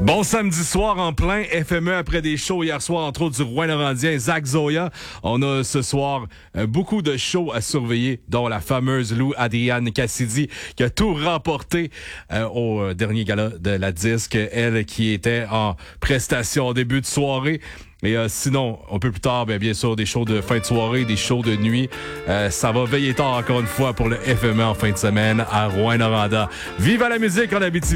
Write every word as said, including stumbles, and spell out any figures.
Bon samedi soir en plein F M E après des shows hier soir, entre autres du Rouyn-Norandien, Zach Zoya. On a ce soir euh, beaucoup de shows à surveiller, dont la fameuse Lou Adrienne Cassidy qui a tout remporté euh, au dernier gala de la disque. Elle qui était en prestation au début de soirée. Et euh, sinon, un peu plus tard, bien, bien sûr, des shows de fin de soirée, des shows de nuit. Euh, ça va veiller tard encore une fois pour le F M E en fin de semaine à Rouyn-Noranda. Vive la musique en Abitibi!